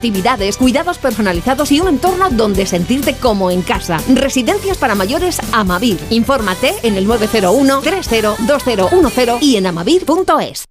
Actividades, cuidados personalizados y un entorno donde sentirte como en casa. Residencias para mayores Amavir. Infórmate en el 901 302010 y en amavir.es.